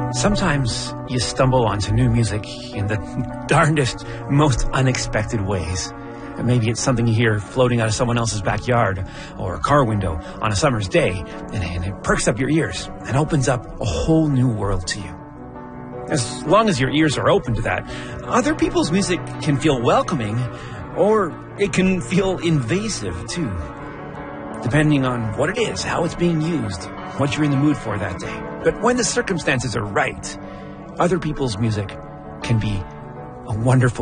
Sometimes you stumble onto new music in the darndest, most unexpected ways. Maybe it's something you hear floating out of someone else's backyard or a car window on a summer's day, and it perks up your ears and opens up a whole new world to you. As long as your ears are open to that, other people's music can feel welcoming, or it can feel invasive too, depending on what it is, how it's being used, what you're in the mood for that day. But when the circumstances are right, other people's music can be a wonderful